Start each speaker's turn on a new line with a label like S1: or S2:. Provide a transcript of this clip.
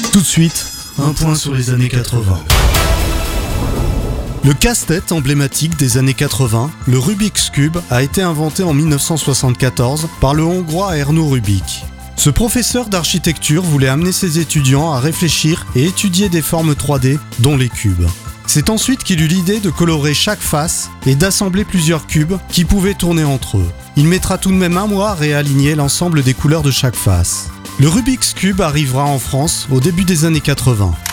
S1: Tout de suite, un point sur les années 80. Le casse-tête emblématique des années 80, le Rubik's Cube, a été inventé en 1974 par le Hongrois Erno Rubik. Ce professeur d'architecture voulait amener ses étudiants à réfléchir et étudier des formes 3D, dont les cubes. C'est ensuite qu'il eut l'idée de colorer chaque face et d'assembler plusieurs cubes qui pouvaient tourner entre eux. Il mettra tout de même un mois à réaligner l'ensemble des couleurs de chaque face. Le Rubik's Cube arrivera en France au début des années 80.